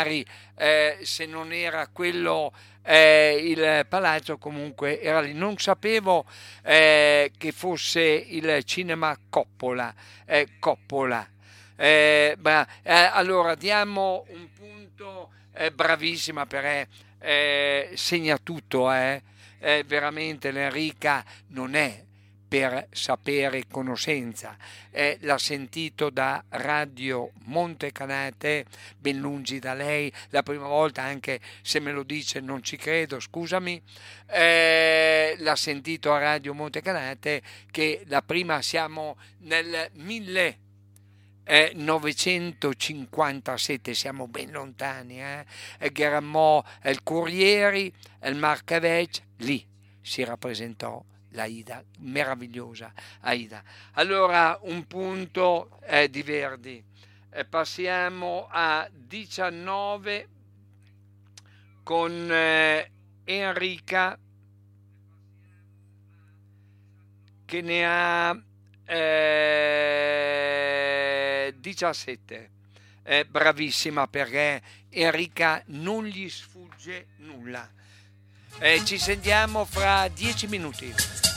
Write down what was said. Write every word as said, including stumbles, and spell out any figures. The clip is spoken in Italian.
magari eh, se non era quello eh, il palazzo, comunque era lì. Non sapevo eh, che fosse il cinema Coppola. eh, Coppola. Eh, bra- eh, allora diamo un punto, eh, bravissima perché eh, segna tutto, eh. Eh, veramente l'Enrica non è per sapere conoscenza, eh, l'ha sentito da Radio Montecanate, ben lungi da lei, la prima volta, anche se me lo dice non ci credo, scusami, eh, l'ha sentito a Radio Montecanate, che la prima, siamo nel mille eh, novecentocinquantasette, siamo ben lontani, eh? E Grammo, il Corrieri, il Marcavec, lì si rappresentò la Ida, meravigliosa Aida. Allora, un punto eh, di Verdi. E passiamo a diciannove con eh, Enrica, che ne ha eh, diciassette. Eh, bravissima, perché Enrica non gli sfugge nulla. Eh, ci sentiamo fra dieci minuti.